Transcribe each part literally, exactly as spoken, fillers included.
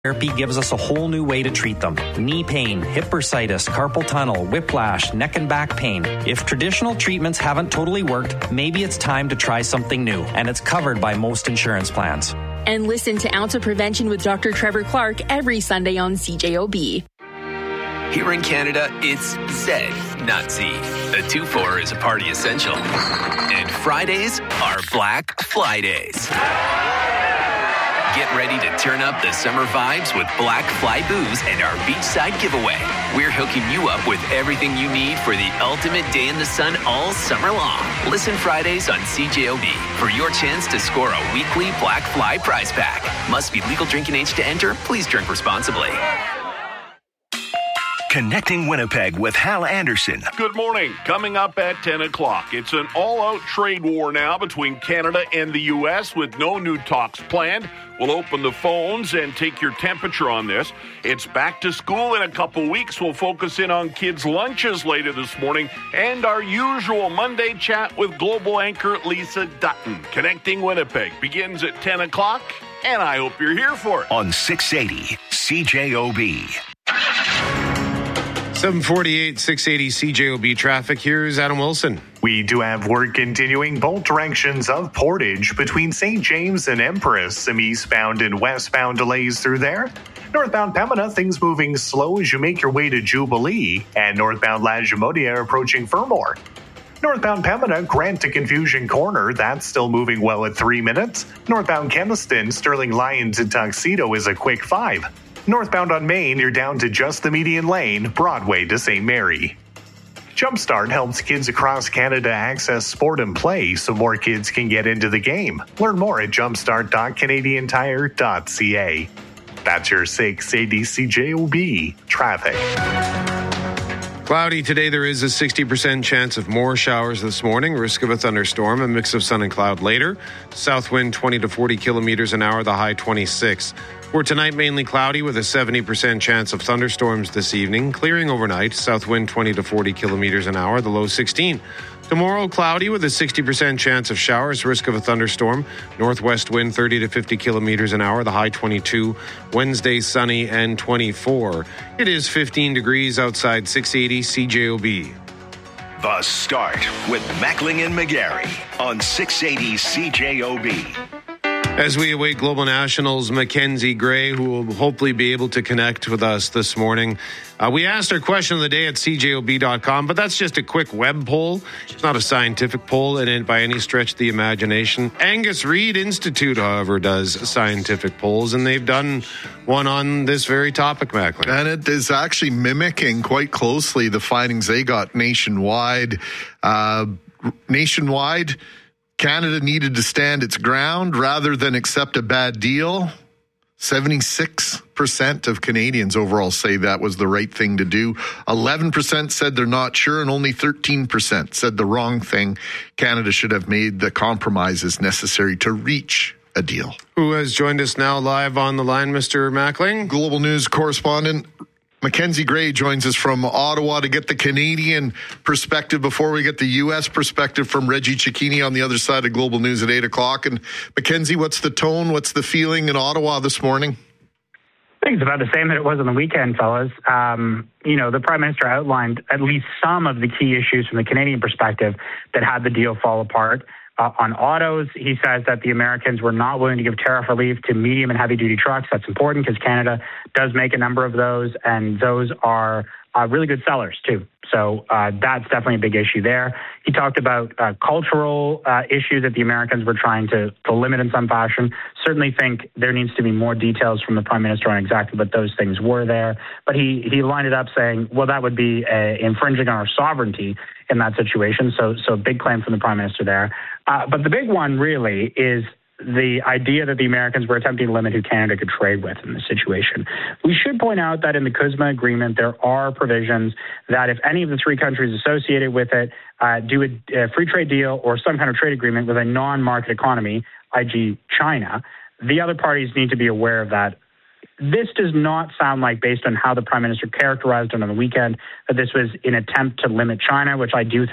Therapy gives us a whole new way to treat them. Knee pain, hip bursitis, carpal tunnel, whiplash, neck and back pain. If traditional treatments haven't totally worked, maybe it's time to try something new, and it's covered by most insurance plans. And listen to Ounce of Prevention with Doctor Trevor Clark every Sunday on C J O B. Here in Canada, it's Z, not Z. A two four is a party essential. And Fridays are Black Fly Days. Get ready to turn up the summer vibes with Black Fly Booze and our beachside giveaway. We're hooking you up with everything you need for the ultimate day in the sun all summer long. Listen Fridays on C J O B for your chance to score a weekly Black Fly prize pack. Must be legal drinking age to enter. Please drink responsibly. Connecting Winnipeg with Hal Anderson. Good morning. Coming up at ten o'clock, it's an all-out trade war now between Canada and the U S with no new talks planned. We'll open the phones and take your temperature on this. It's back to school in a couple weeks. We'll focus in on kids' lunches later this morning and our usual Monday chat with global anchor Lisa Dutton. Connecting Winnipeg begins at ten o'clock, and I hope you're here for it. On six eighty C J O B. seven forty-eight, six eighty C J O B traffic. Here's Adam Wilson. We do have work continuing both directions of Portage between Saint James and Empress. Some eastbound and westbound delays through there. Northbound Pembina, things moving slow as you make your way to Jubilee. And northbound Lagimodia approaching Fermor. Northbound Pembina, Grant to Confusion Corner, that's still moving well at three minutes. Northbound Keniston, Sterling Lion to Tuxedo is a quick five. Northbound on Main, you're down to just the median lane, Broadway to Saint Mary. Jumpstart helps kids across Canada access sport and play so more kids can get into the game. Learn more at jumpstart dot canadian tire dot c a. That's your six eighty C J O B traffic. Cloudy today. There is a sixty percent chance of more showers this morning. Risk of a thunderstorm, a mix of sun and cloud later. South wind twenty to forty kilometers an hour, the high twenty-six. For tonight, mainly cloudy with a seventy percent chance of thunderstorms this evening. Clearing overnight, south wind twenty to forty kilometers an hour, the low sixteen. Tomorrow, cloudy with a sixty percent chance of showers, risk of a thunderstorm. Northwest wind thirty to fifty kilometers an hour, the high twenty-two. Wednesday, sunny and twenty-four. It is fifteen degrees outside, six eighty C J O B. The Start with Mackling and McGarry on six eighty C J O B. As we await Global Nationals' Mackenzie Gray, who will hopefully be able to connect with us this morning. Uh, we asked our question of the day at C J O B dot com, but that's just a quick web poll. It's not a scientific poll and by any stretch of the imagination. Angus Reid Institute, however, does scientific polls, and they've done one on this very topic, Macklin. And it is actually mimicking quite closely the findings they got nationwide. Uh, nationwide, Canada needed to stand its ground rather than accept a bad deal. seventy-six percent of Canadians overall say that was the right thing to do. eleven percent said they're not sure, and only thirteen percent said the wrong thing. Canada should have made the compromises necessary to reach a deal. Who has joined us now live on the line, Mister Mackling? Global News correspondent Mackenzie Gray joins us from Ottawa to get the Canadian perspective before we get the U S perspective from Reggie Cecchini on the other side of Global News at eight o'clock. And Mackenzie, what's the tone? What's the feeling in Ottawa this morning? I think it's about the same that it was on the weekend, fellas. Um, you know, the Prime Minister outlined at least some of the key issues from the Canadian perspective that had the deal fall apart. Uh, on autos, he says that the Americans were not willing to give tariff relief to medium and heavy-duty trucks. That's important because Canada does make a number of those, and those are uh, really good sellers, too. So uh, that's definitely a big issue there. He talked about uh, cultural uh, issues that the Americans were trying to, to limit in some fashion. Certainly think there needs to be more details from the Prime Minister on exactly what those things were there. But he, he lined it up saying, well, that would be uh, infringing on our sovereignty in that situation. So, so big claim from the Prime Minister there. Uh, but the big one really is the idea that the Americans were attempting to limit who Canada could trade with in this situation. We should point out that in the CUSMA agreement, there are provisions that if any of the three countries associated with it uh, do a, a free trade deal or some kind of trade agreement with a non-market economy, that is. China, the other parties need to be aware of that. This does not sound like, based on how the Prime Minister characterized it on the weekend, that this was an attempt to limit China, which I do think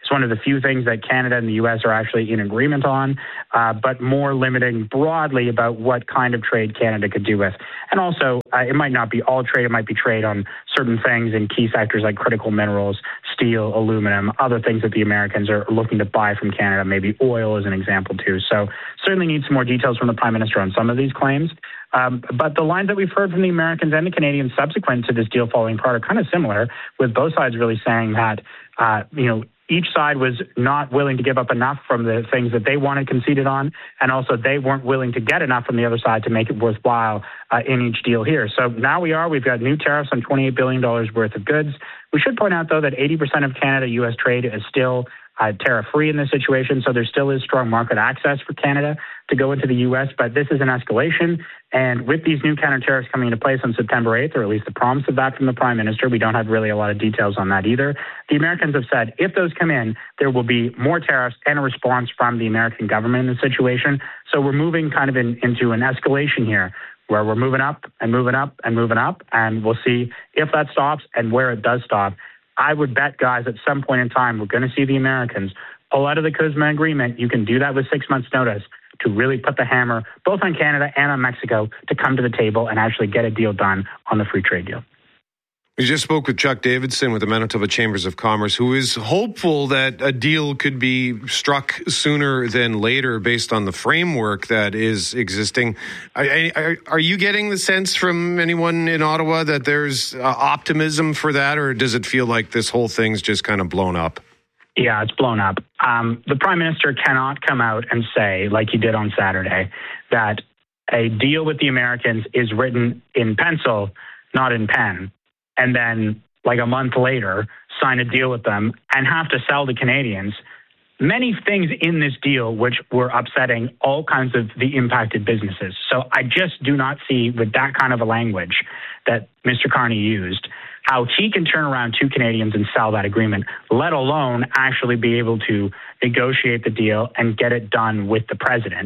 It's one of the few things that Canada and the U S are actually in agreement on, uh, but more limiting broadly about what kind of trade Canada could do with. And also, uh, it might not be all trade. It might be trade on certain things in key sectors like critical minerals, steel, aluminum, other things that the Americans are looking to buy from Canada, maybe oil as an example too. So certainly need some more details from the Prime Minister on some of these claims. Um, but the lines that we've heard from the Americans and the Canadians subsequent to this deal falling apart are kind of similar, with both sides really saying that, uh, you know, each side was not willing to give up enough from the things that they wanted conceded on, and also they weren't willing to get enough from the other side to make it worthwhile uh, in each deal here. So now we are, we've got new tariffs on twenty-eight billion dollars worth of goods. We should point out, though, that eighty percent of Canada-U S trade is still Uh, tariff-free in this situation, so there still is strong market access for Canada to go into the U S, but this is an escalation, and with these new counter tariffs coming into place on September eighth, or at least the promise of that from the Prime Minister, we don't have really a lot of details on that either. The Americans have said if those come in, there will be more tariffs and a response from the American government in the situation, so we're moving kind of in, into an escalation here, where we're moving up and moving up and moving up, and we'll see if that stops and where it does stop. I would bet, guys, at some point in time, we're going to see the Americans pull out of the CUSMA agreement. You can do that with six months' notice to really put the hammer both on Canada and on Mexico to come to the table and actually get a deal done on the free trade deal. We just spoke with Chuck Davidson with the Manitoba Chambers of Commerce, who is hopeful that a deal could be struck sooner than later based on the framework that is existing. Are, are, are you getting the sense from anyone in Ottawa that there's uh, optimism for that, or does it feel like this whole thing's just kind of blown up? Yeah, it's blown up. Um, the Prime Minister cannot come out and say, like he did on Saturday, that a deal with the Americans is written in pencil, not in pen, and then like a month later, sign a deal with them and have to sell to Canadians many things in this deal which were upsetting all kinds of the impacted businesses. So I just do not see, with that kind of a language that Mister Carney used, how he can turn around to Canadians and sell that agreement, let alone actually be able to negotiate the deal and get it done with the president.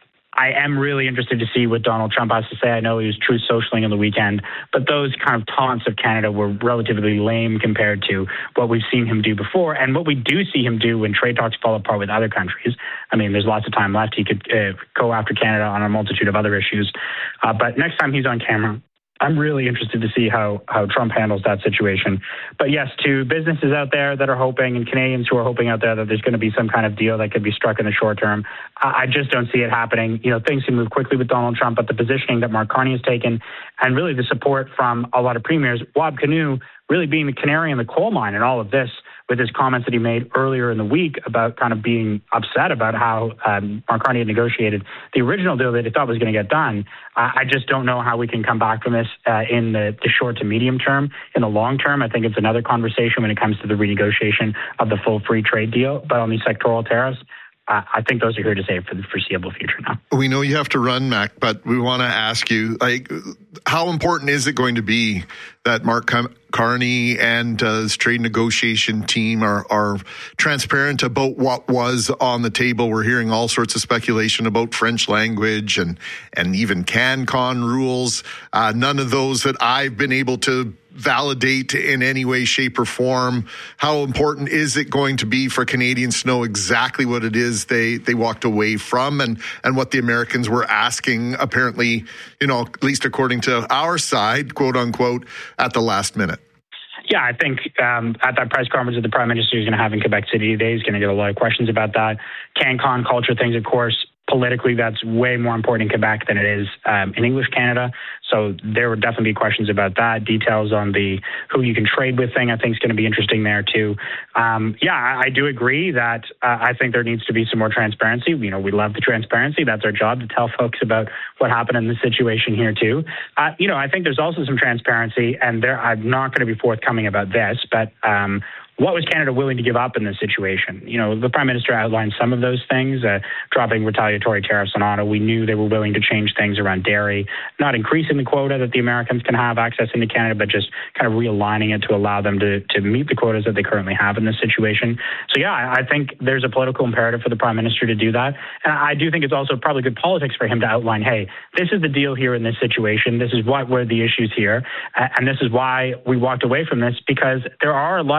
I am really interested to see what Donald Trump has to say. I know he was truth socialing on the weekend, but those kind of taunts of Canada were relatively lame compared to what we've seen him do before and what we do see him do when trade talks fall apart with other countries. I mean, there's lots of time left. He could uh, go after Canada on a multitude of other issues. Uh, but next time he's on camera, I'm really interested to see how, how Trump handles that situation. But yes, to businesses out there that are hoping and Canadians who are hoping out there that there's going to be some kind of deal that could be struck in the short term, I just don't see it happening. You know, things can move quickly with Donald Trump, but the positioning that Mark Carney has taken and really the support from a lot of premiers, Wab Kinew really being the canary in the coal mine in all of this, with his comments that he made earlier in the week about kind of being upset about how um, Mark Carney had negotiated the original deal that he thought was going to get done. Uh, I just don't know how we can come back from this uh, in the, the short to medium term. In the long term, I think it's another conversation when it comes to the renegotiation of the full free trade deal. But on these sectoral tariffs, Uh, I think those are here to stay for the foreseeable future now. We know you have to run, Mac, but we want to ask you, like, how important is it going to be that Mark Carney and uh, his trade negotiation team are, are transparent about what was on the table? We're hearing all sorts of speculation about French language and, and even CanCon rules. Uh, none of those that I've been able to validate in any way, shape, or form. How important is it going to be for Canadians to know exactly what it is they, they walked away from and, and what the Americans were asking, apparently, you know, at least according to our side, quote unquote, at the last minute? Yeah, I think um, at that press conference that the Prime Minister is going to have in Quebec City today, he's going to get a lot of questions about that. CanCon culture things, of course, politically, that's way more important in Quebec than it is um, in English Canada. So there would definitely be questions about that. Details on the who you can trade with thing, I think, is going to be interesting there too. Um, yeah, I, I do agree that uh, I think there needs to be some more transparency. You know, we love the transparency. That's our job, to tell folks about what happened in the situation here too. Uh, you know, I think there's also some transparency, and there I'm not going to be forthcoming about this, but um, what was Canada willing to give up in this situation? You know, the Prime Minister outlined some of those things, uh, dropping retaliatory tariffs on auto. We knew they were willing to change things around dairy, not increasing the quota that the Americans can have access into Canada, but just kind of realigning it to allow them to, to meet the quotas that they currently have in this situation. So, yeah, I think there's a political imperative for the Prime Minister to do that. And I do think it's also probably good politics for him to outline, hey, this is the deal here in this situation. This is what were the issues here. And this is why we walked away from this, because there are a lot of people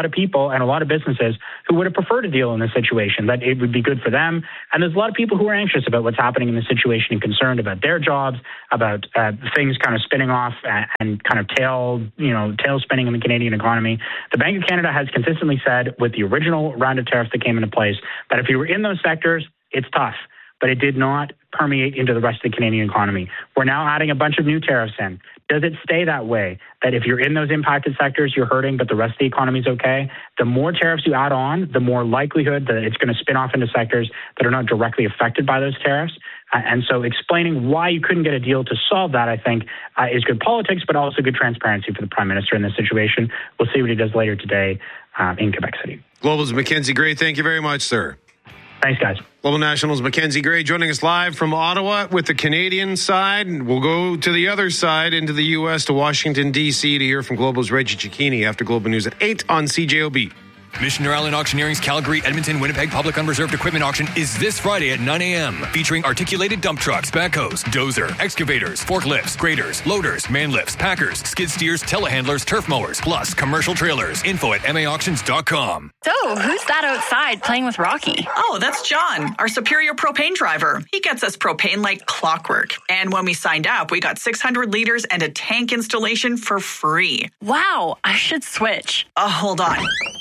people and a lot of businesses who would have preferred a deal in this situation, that it would be good for them. And there's a lot of people who are anxious about what's happening in the situation and concerned about their jobs, about uh, things kind of spinning off and, and kind of tail, you know, tail spinning in the Canadian economy. The Bank of Canada has consistently said with the original round of tariffs that came into place that if you were in those sectors, it's tough. But it did not permeate into the rest of the Canadian economy. We're now adding a bunch of new tariffs in. Does it stay that way, that if you're in those impacted sectors, you're hurting, but the rest of the economy is okay? The more tariffs you add on, the more likelihood that it's going to spin off into sectors that are not directly affected by those tariffs. Uh, and so explaining why you couldn't get a deal to solve that, I think, uh, is good politics, but also good transparency for the Prime Minister in this situation. We'll see what he does later today uh, in Quebec City. Global's Mackenzie Gray, thank you very much, sir. Thanks, guys. Global National's Mackenzie Gray joining us live from Ottawa with the Canadian side. We'll go to the other side into the U S to Washington, D C to hear from Global's Reggie Cicchini after Global News at eight on C J O B. Missioner Island Auctioneering's Calgary, Edmonton, Winnipeg Public Unreserved Equipment Auction is this Friday at nine a.m. featuring articulated dump trucks, backhoes, dozer, excavators, forklifts, graders, loaders, man lifts, packers, skid steers, telehandlers, turf mowers, plus commercial trailers. Info at m a auctions dot com. So, who's that outside playing with Rocky? Oh, that's John, our Superior propane driver. He gets us propane like clockwork. And when we signed up, we got six hundred liters and a tank installation for free. Wow, I should switch. Oh, hold on.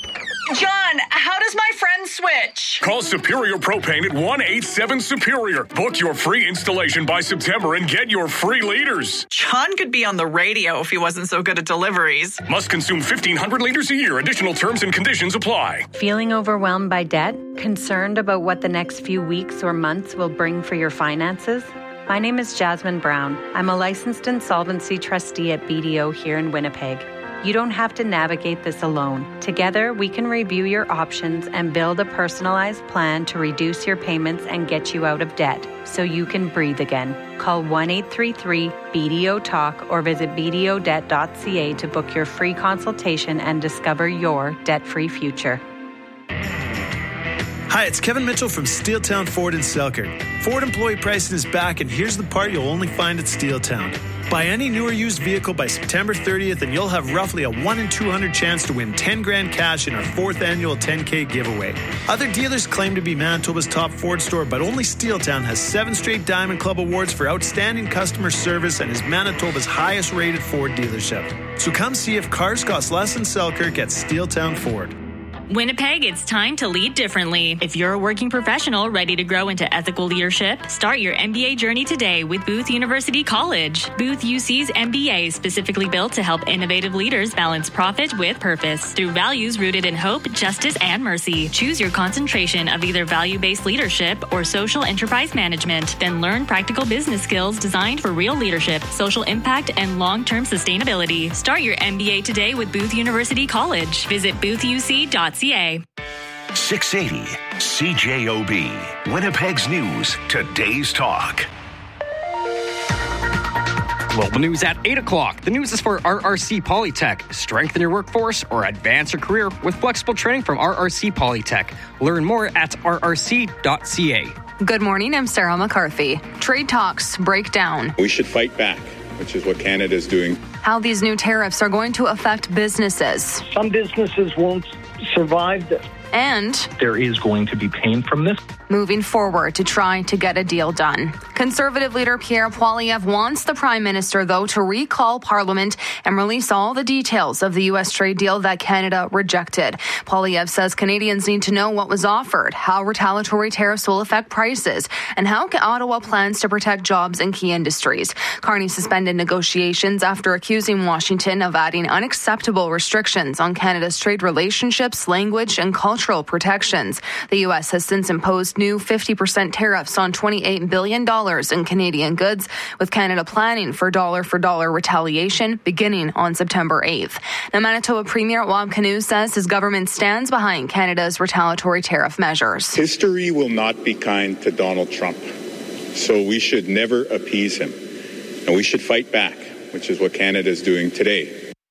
John, how does my friend switch? Call Superior Propane at one eight seven Superior. Book your free installation by September and get your free liters. John could be on the radio if he wasn't so good at deliveries. Must consume fifteen hundred liters a year. Additional terms and conditions apply. Feeling overwhelmed by debt? Concerned about what the next few weeks or months will bring for your finances? My name is Jasmine Brown. I'm a licensed insolvency trustee at B D O here in Winnipeg. You don't have to navigate this alone. Together, we can review your options and build a personalized plan to reduce your payments and get you out of debt so you can breathe again. Call one eight three three B D O talk or visit b d o debt dot c a to book your free consultation and discover your debt-free future. Hi, it's Kevin Mitchell from Steeltown Ford in Selkirk. Ford employee pricing is back, and here's the part you'll only find at Steeltown. Buy any new or used vehicle by September thirtieth, and you'll have roughly a one in two hundred chance to win ten grand cash in our fourth annual ten K giveaway. Other dealers claim to be Manitoba's top Ford store, but only Steeltown has seven straight Diamond Club awards for outstanding customer service and is Manitoba's highest rated Ford dealership. So come see if cars cost less in Selkirk at Steeltown Ford. Winnipeg, it's time to lead differently. If you're a working professional ready to grow into ethical leadership, start your M B A journey today with Booth University College. Booth U C's M B A is specifically built to help innovative leaders balance profit with purpose through values rooted in hope, justice, and mercy. Choose your concentration of either value-based leadership or social enterprise management. Then learn practical business skills designed for real leadership, social impact, and long-term sustainability. Start your M B A today with Booth University College. Visit booth u c dot c a. six eighty C J O B, Winnipeg's News, today's talk. Global News at eight o'clock. The news is for R R C Polytech. Strengthen your workforce or advance your career with flexible training from R R C Polytech. Learn more at r r c dot c a. Good morning, I'm Sarah McCarthy. Trade talks break down. We should fight back, which is what Canada is doing. How these new tariffs are going to affect businesses. Some businesses won't survive this. And there is going to be pain from this. Moving forward to try to get a deal done. Conservative leader Pierre Poilievre wants the Prime Minister, though, to recall Parliament and release all the details of the U S trade deal that Canada rejected. Poilievre says Canadians need to know what was offered, how retaliatory tariffs will affect prices, and how Ottawa plans to protect jobs in key industries. Carney suspended negotiations after accusing Washington of adding unacceptable restrictions on Canada's trade relationships, language, and cultural protections. The U S has since imposed new fifty percent tariffs on twenty-eight billion dollars in Canadian goods, with Canada planning for dollar-for-dollar retaliation beginning on September eighth. Now, Manitoba Premier Wab Kinew says his government stands behind Canada's retaliatory tariff measures. History will not be kind to Donald Trump, so we should never appease him. And we should fight back, which is what Canada is doing today.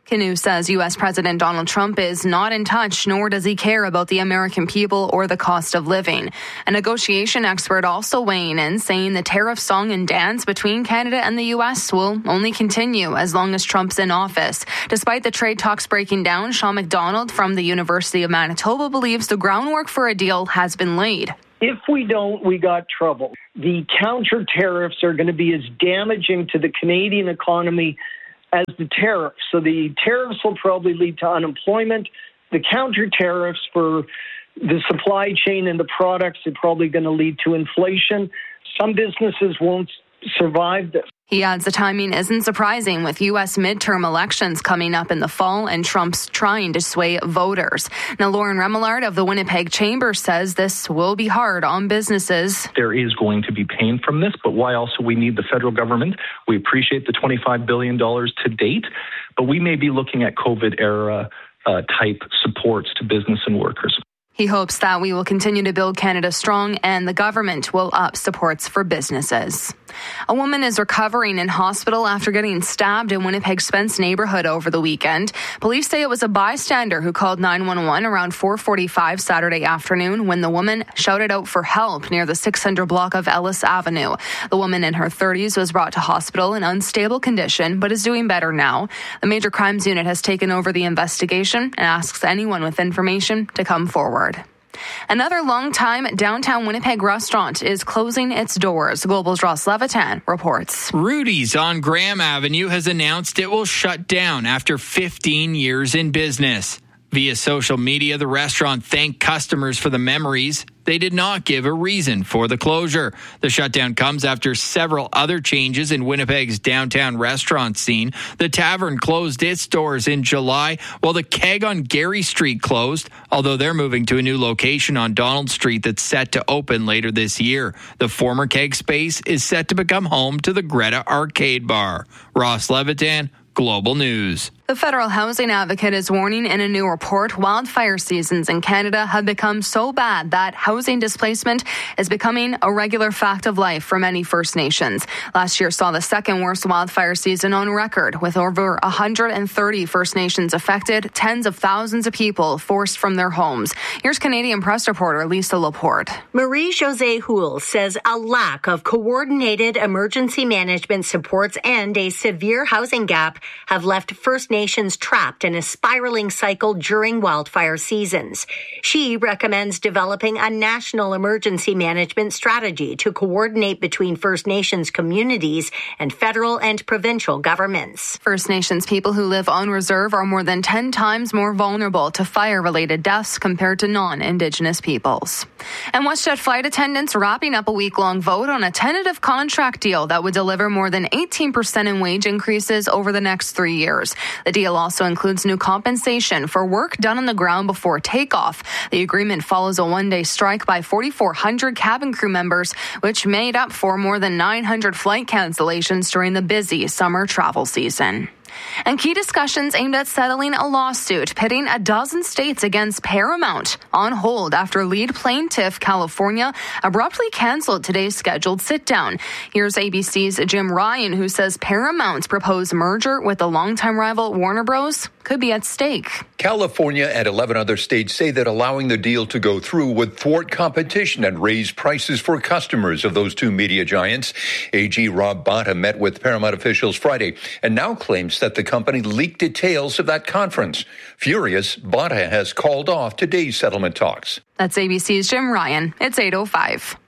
Canoe says U S. President Donald Trump is not in touch, nor does he care about the American people or the cost of living. A negotiation expert also weighing in, saying the tariff song and dance between Canada and the U S will only continue as long as Trump's in office. Despite the trade talks breaking down, Sean McDonald from the University of Manitoba believes the groundwork for a deal has been laid. If we don't, we got trouble. The counter tariffs are going to be as damaging to the Canadian economy as the tariffs. So the tariffs will probably lead to unemployment. The counter tariffs for the supply chain and the products are probably going to lead to inflation. Some businesses won't survive this. He adds the timing isn't surprising, with U S midterm elections coming up in the fall and Trump's trying to sway voters. Now, Lauren Remillard of the Winnipeg Chamber says this will be hard on businesses. There is going to be pain from this, but why also we need the federal government? We appreciate the twenty-five billion dollars to date, but we may be looking at COVID-era uh, type supports to business and workers. He hopes that we will continue to build Canada strong and the government will up supports for businesses. A woman is recovering in hospital after getting stabbed in Winnipeg's Spence neighborhood over the weekend. Police say it was a bystander who called nine one one around four forty-five Saturday afternoon when the woman shouted out for help near the six hundred block of Ellis Avenue. The woman in her thirties was brought to hospital in unstable condition but is doing better now. The Major Crimes Unit has taken over the investigation and asks anyone with information to come forward. Another long-time downtown Winnipeg restaurant is closing its doors. Global's Ross Levitan reports. Rudy's on Graham Avenue has announced it will shut down after fifteen years in business. Via social media, the restaurant thanked customers for the memories. They did not give a reason for the closure. The shutdown comes after several other changes in Winnipeg's downtown restaurant scene. The Tavern closed its doors in July, while the Keg on Gary Street closed, although they're moving to a new location on Donald Street that's set to open later this year. The former Keg space is set to become home to the Greta Arcade Bar. Ross Levitan, Global News. The Federal Housing Advocate is warning in a new report wildfire seasons in Canada have become so bad that housing displacement is becoming a regular fact of life for many First Nations. Last year saw the second worst wildfire season on record, with over one hundred thirty First Nations affected, tens of thousands of people forced from their homes. Here's Canadian Press reporter Lisa Laporte. Marie-Josée Houle says a lack of coordinated emergency management supports and a severe housing gap have left First Nations trapped in a spiraling cycle during wildfire seasons. She recommends developing a national emergency management strategy to coordinate between First Nations communities and federal and provincial governments. First Nations people who live on reserve are more than ten times more vulnerable to fire-related deaths compared to non-Indigenous peoples. And WestJet flight attendants wrapping up a week-long vote on a tentative contract deal that would deliver more than eighteen percent in wage increases over the next three years. The deal also includes new compensation for work done on the ground before takeoff. The agreement follows a one-day strike by forty-four hundred cabin crew members, which made up for more than nine hundred flight cancellations during the busy summer travel season. And key discussions aimed at settling a lawsuit pitting a dozen states against Paramount on hold after lead plaintiff California abruptly canceled today's scheduled sit-down. Here's A B C's Jim Ryan, who says Paramount's proposed merger with the longtime rival Warner Bros. Could be at stake. California and eleven other states say that allowing the deal to go through would thwart competition and raise prices for customers of those two media giants. A G Rob Bonta met with Paramount officials Friday and now claims that the company leaked details of that conference. Furious, Bonta has called off today's settlement talks. That's A B C's Jim Ryan. It's eight oh five.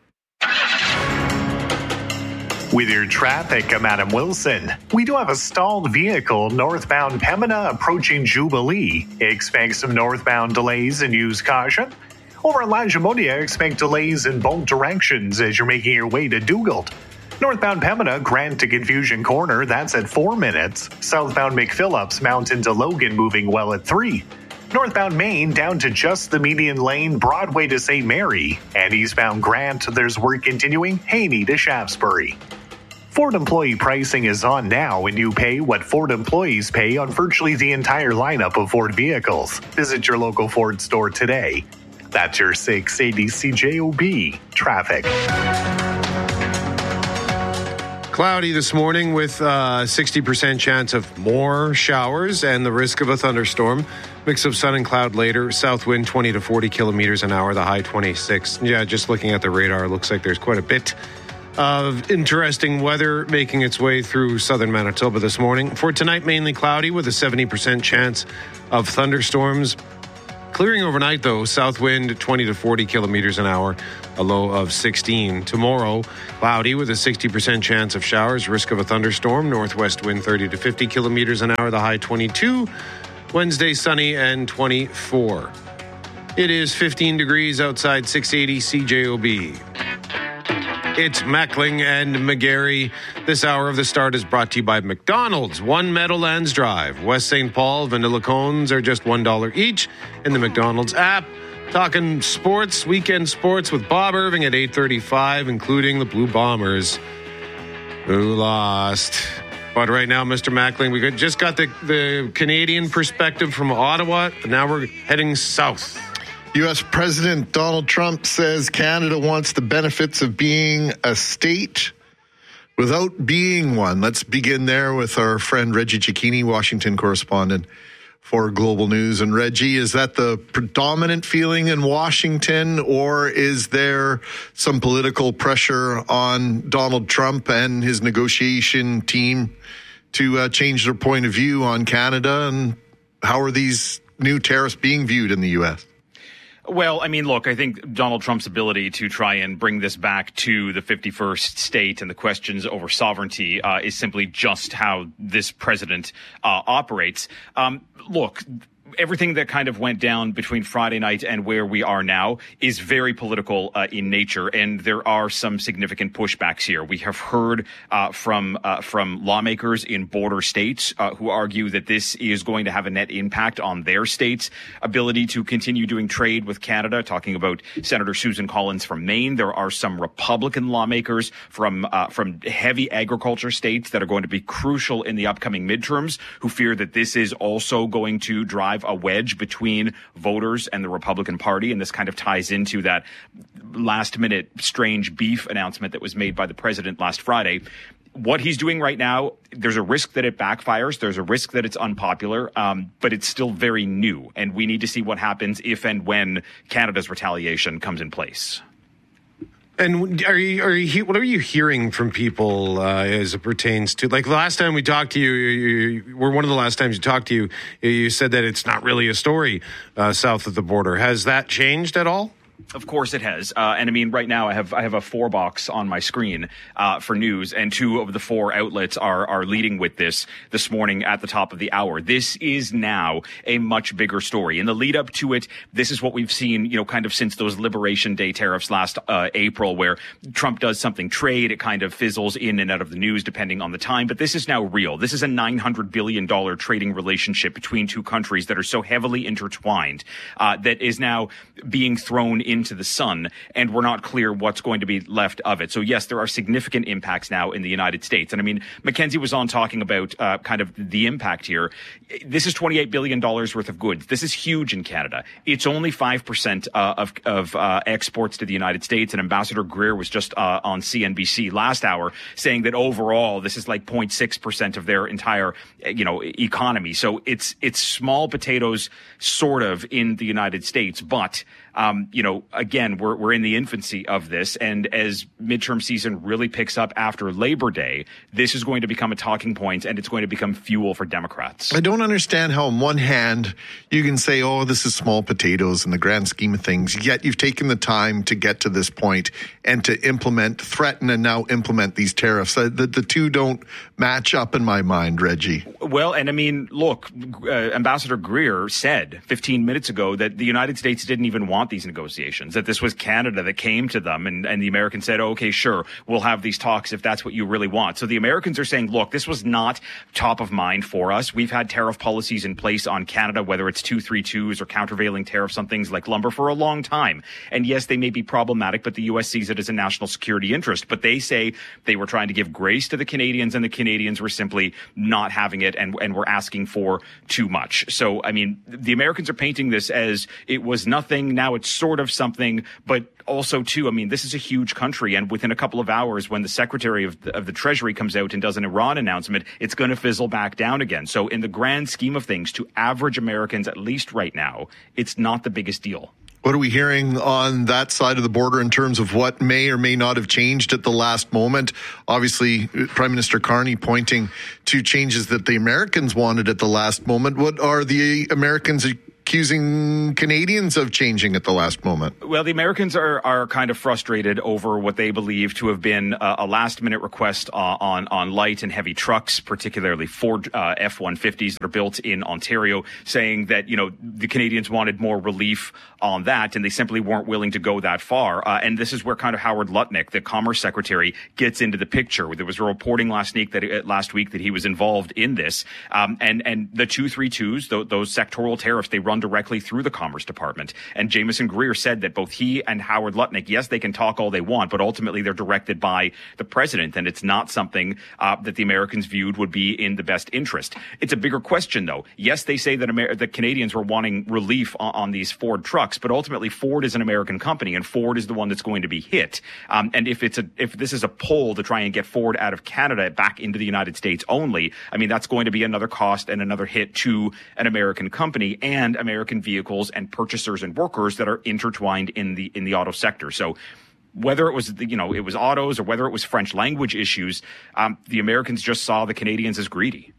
With your traffic, I'm Adam Wilson. We do have a stalled vehicle northbound Pembina approaching Jubilee. Expect some northbound delays and use caution. Over at Lagimodia, expect delays in both directions as you're making your way to Dugald. Northbound Pembina, Grant to Confusion Corner, that's at four minutes. Southbound McPhillips, Mountain to Logan, moving well at three. Northbound Main, down to just the median lane, Broadway to Saint Mary. And eastbound Grant, there's work continuing, Haney to Shaftesbury. Ford employee pricing is on now, and you pay what Ford employees pay on virtually the entire lineup of Ford vehicles. Visit your local Ford store today. That's your six eighty C J O B traffic. Cloudy this morning with a sixty percent chance of more showers and the risk of a thunderstorm. Mix of sun and cloud later. South wind twenty to forty kilometers an hour, the high twenty-six. Yeah, just looking at the radar, it looks like there's quite a bit of interesting weather making its way through southern Manitoba this morning. For tonight, mainly cloudy with a seventy percent chance of thunderstorms. Clearing overnight, though, south wind twenty to forty kilometers an hour, a low of sixteen. Tomorrow, cloudy with a sixty percent chance of showers, risk of a thunderstorm. Northwest wind thirty to fifty kilometers an hour, the high twenty-two. Wednesday, sunny and twenty-four. It is fifteen degrees outside six eighty C J O B. It's Mackling and McGarry. This hour of the start is brought to you by McDonald's. One Meadowlands Drive. West Saint Paul vanilla cones are just one dollar each in the McDonald's app. Talking sports, weekend sports with Bob Irving at eight thirty-five, including the Blue Bombers, who lost. But right now, Mister Mackling, we just got the, the Canadian perspective from Ottawa. Now we're heading south. U S President Donald Trump says Canada wants the benefits of being a state without being one. Let's begin there with our friend Reggie Cicchini, Washington correspondent for Global News. And Reggie, is that the predominant feeling in Washington, or is there some political pressure on Donald Trump and his negotiation team to uh, change their point of view on Canada? And how are these new tariffs being viewed in the U S? Well, I mean, look, I think Donald Trump's ability to try and bring this back to the fifty-first state and the questions over sovereignty uh, is simply just how this president uh, operates. Um, look, everything that kind of went down between Friday night and where we are now is very political uh, in nature, and there are some significant pushbacks here. We have heard uh, from uh, from lawmakers in border states uh, who argue that this is going to have a net impact on their state's ability to continue doing trade with Canada, talking about Senator Susan Collins from Maine. There are some Republican lawmakers from uh, from heavy agriculture states that are going to be crucial in the upcoming midterms who fear that this is also going to drive a wedge between voters and the Republican Party. And this kind of ties into that last minute strange beef announcement that was made by the president last Friday. What he's doing right now, there's a risk that it backfires. There's a risk that it's unpopular, um, but it's still very new. And we need to see what happens if and when Canada's retaliation comes in place. And are you, are you, what are you hearing from people uh, as it pertains to, like, the last time we talked to you, you, you were one of the last times you talked to you, you said that it's not really a story uh, south of the border. Has that changed at all? Of course it has. Uh, and I mean, right now I have I have a four box on my screen uh, for news, and two of the four outlets are are leading with this this morning at the top of the hour. This is now a much bigger story. In the lead up to it, this is what we've seen, you know, kind of since those Liberation Day tariffs last uh, April, where Trump does something trade, it kind of fizzles in and out of the news depending on the time. But this is now real. This is a nine hundred billion dollars trading relationship between two countries that are so heavily intertwined uh, that is now being thrown in into the sun, and we're not clear what's going to be left of it. So yes, there are significant impacts now in the United States. And I mean, Mackenzie was on talking about uh, kind of the impact here. This is twenty-eight billion dollars worth of goods. This is huge in Canada. It's only five percent uh, of, of uh, exports to the United States. And Ambassador Greer was just uh, on C N B C last hour saying that overall, this is like zero point six percent of their entire, you know, economy. So it's, it's small potatoes sort of in the United States, but Um, you know, again, we're we're in the infancy of this, and as midterm season really picks up after Labor Day, this is going to become a talking point, and it's going to become fuel for Democrats. I don't understand how, on one hand, you can say, "Oh, this is small potatoes in the grand scheme of things," yet you've taken the time to get to this point and to implement, threaten, and now implement these tariffs. Uh, the the two don't match up in my mind, Reggie. Well, and I mean, look, uh, Ambassador Greer said fifteen minutes ago that the United States didn't even want these negotiations, that this was Canada that came to them, and, and the Americans said, oh, okay, sure, we'll have these talks if that's what you really want. So the Americans are saying, look, this was not top of mind for us. We've had tariff policies in place on Canada, whether it's two thirty-twos or countervailing tariffs on things like lumber, for a long time. And yes, they may be problematic, but the U S sees it as a national security interest. But they say they were trying to give grace to the Canadians, and the Canadians were simply not having it, and, and were asking for too much. So, I mean, the Americans are painting this as it was nothing, now it's sort of something, but also, too, I mean, this is a huge country, and within a couple of hours, when the Secretary of the, of the Treasury comes out and does an Iran announcement, it's going to fizzle back down again. So in the grand scheme of things, to average Americans, at least right now, it's not the biggest deal. What are we hearing on that side of the border in terms of what may or may not have changed at the last moment? Obviously, Prime Minister Carney pointing to changes that the Americans wanted at the last moment. What are the Americans accusing Canadians of changing at the last moment? Well, the Americans are, are kind of frustrated over what they believe to have been a, a last-minute request uh, on, on light and heavy trucks, particularly Ford uh, F one fifties that are built in Ontario, saying that, you know, the Canadians wanted more relief on that, and they simply weren't willing to go that far. Uh, and this is where kind of Howard Lutnick, the Commerce Secretary, gets into the picture. There was a reporting last week that, uh, last week that he was involved in this. Um, and, and the two thirty-twos, th- those sectoral tariffs, they run directly through the Commerce Department. And Jameson Greer said that both he and Howard Lutnick, yes, they can talk all they want, but ultimately they're directed by the president, and it's not something uh, that the Americans viewed would be in the best interest. It's a bigger question, though. Yes, they say that Amer- the Canadians were wanting relief on, on these Ford trucks, but ultimately Ford is an American company, and Ford is the one that's going to be hit. Um, and if it's a if this is a poll to try and get Ford out of Canada back into the United States only, I mean, that's going to be another cost and another hit to an American company and American vehicles and purchasers and workers that are intertwined in the in the auto sector. So whether it was, you know, it was autos or whether it was French language issues, um, the Americans just saw the Canadians as greedy.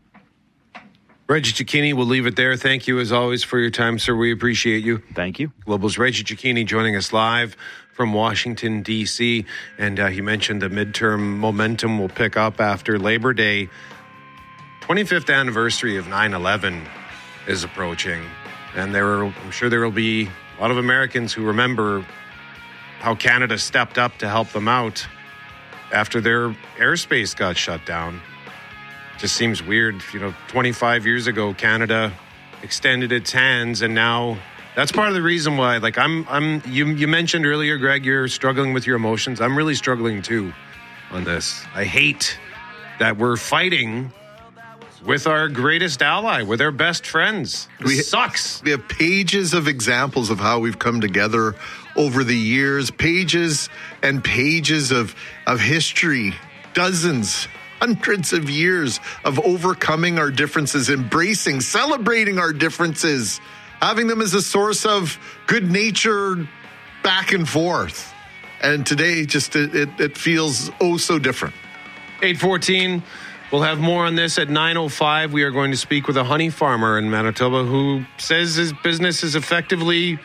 Reggie Cecchini, we'll leave it there. Thank you, as always, for your time, sir. We appreciate you. Thank you. Global's Reggie Cecchini joining us live from Washington, D C. And uh, he mentioned the midterm momentum will pick up after Labor Day. twenty-fifth anniversary of nine eleven is approaching. And there are, I'm sure there will be a lot of Americans who remember how Canada stepped up to help them out after their airspace got shut down. Just seems weird, you know, twenty-five years ago, Canada extended its hands, and now that's part of the reason why, like, I'm, I'm, you, you mentioned earlier, Greg, you're struggling with your emotions. I'm really struggling too on this. I hate that we're fighting with our greatest ally, with our best friends. It we, sucks. We have pages of examples of how we've come together over the years, pages and pages of, of history, dozens, hundreds of years of overcoming our differences, embracing, celebrating our differences, having them as a source of good nature back and forth. And today, just it, it, it feels oh so different. eight fourteen. We'll have more on this at nine oh five. We are going to speak with a honey farmer in Manitoba who says his business is effectively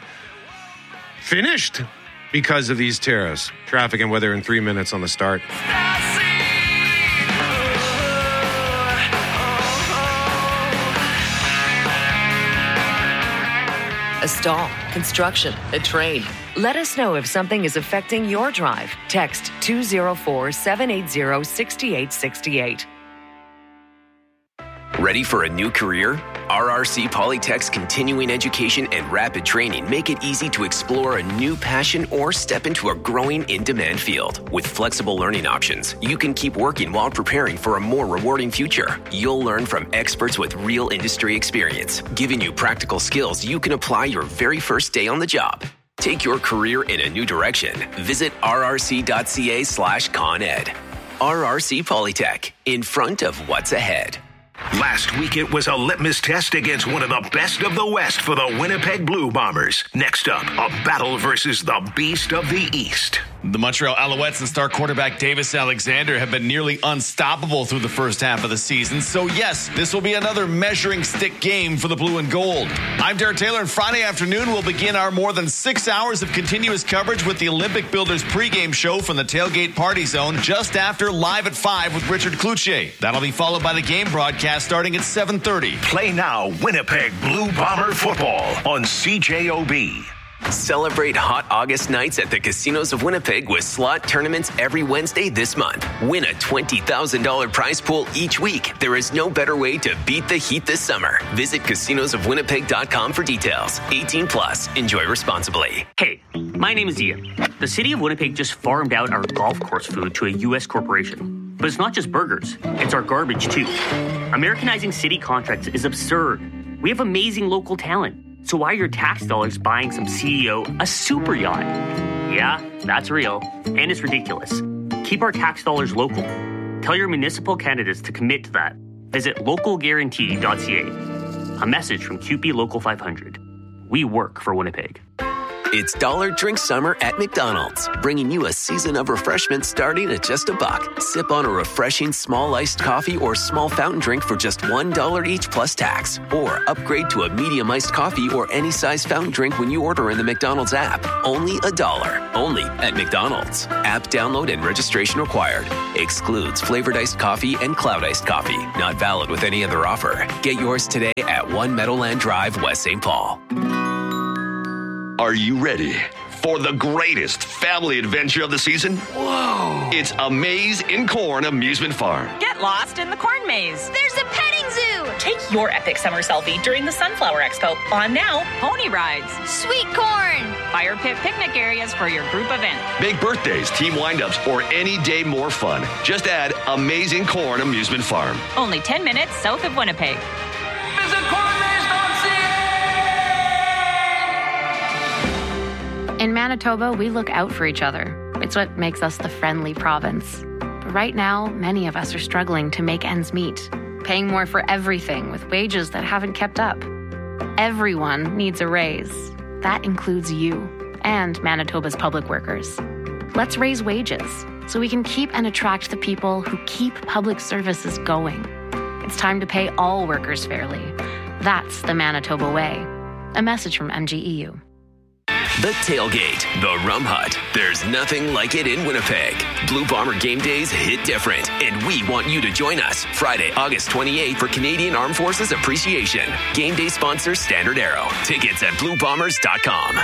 finished because of these tariffs. Traffic and weather in three minutes on the start. A stall, construction, a train. Let us know if something is affecting your drive. Text two oh four, seven eight zero, six eight six eight. Ready for a new career? R R C Polytech's continuing education and rapid training make it easy to explore a new passion or step into a growing in-demand field. With flexible learning options, you can keep working while preparing for a more rewarding future. You'll learn from experts with real industry experience, giving you practical skills you can apply your very first day on the job. Take your career in a new direction. Visit rrc.ca slash ConEd. R R C Polytech, in front of what's ahead. Last week, it was a litmus test against one of the best of the West for the Winnipeg Blue Bombers. Next up, a battle versus the Beast of the East. The Montreal Alouettes and star quarterback Davis Alexander have been nearly unstoppable through the first half of the season. So yes, this will be another measuring stick game for the blue and gold. I'm Derek Taylor, and Friday afternoon we'll begin our more than six hours of continuous coverage with the Olympic Builders pregame show from the Tailgate Party Zone just after Live at five with Richard Cloutier. That'll be followed by the game broadcast starting at seven thirty. Play now Winnipeg Blue Bomber football on C J O B. Celebrate hot August nights at the Casinos of Winnipeg with slot tournaments every Wednesday this month. Win a twenty thousand dollars prize pool each week. There is no better way to beat the heat this summer. Visit casinos of winnipeg dot com for details. eighteen plus. Enjoy responsibly. Hey, my name is Ian. The city of Winnipeg just farmed out our golf course food to a U S corporation. But it's not just burgers. It's our garbage, too. Americanizing city contracts is absurd. We have amazing local talent. So why are your tax dollars buying some C E O a super yacht? Yeah, that's real, and it's ridiculous. Keep our tax dollars local. Tell your municipal candidates to commit to that. Visit local guarantee dot c a. A message from Q P Local five hundred. We work for Winnipeg. It's Dollar Drink Summer at McDonald's, bringing you a season of refreshment starting at just a buck. Sip on a refreshing small iced coffee or small fountain drink for just one dollar each plus tax. Or upgrade to a medium iced coffee or any size fountain drink when you order in the McDonald's app. Only a dollar. Only at McDonald's. App download and registration required. Excludes flavored iced coffee and cloud iced coffee. Not valid with any other offer. Get yours today at One Meadowland Drive, West Saint Paul. Are you ready for the greatest family adventure of the season? Whoa! It's A Maze in Corn Amusement Farm. Get lost in the corn maze. There's a petting zoo. Take your epic summer selfie during the Sunflower Expo. On now, pony rides, sweet corn, fire pit picnic areas for your group event. Big birthdays, team windups, or any day more fun. Just add A Maze in Corn Amusement Farm. Only ten minutes south of Winnipeg. Visit corn maze dot c a. In Manitoba, we look out for each other. It's what makes us the friendly province. But right now, many of us are struggling to make ends meet, paying more for everything with wages that haven't kept up. Everyone needs a raise. That includes you and Manitoba's public workers. Let's raise wages so we can keep and attract the people who keep public services going. It's time to pay all workers fairly. That's the Manitoba way. A message from M G E U. The Tailgate, the Rum Hut. There's nothing like it in Winnipeg. Blue Bomber game days hit different, and we want you to join us Friday, August twenty-eighth for Canadian Armed Forces Appreciation. Game day sponsor Standard Arrow. Tickets at blue bombers dot com.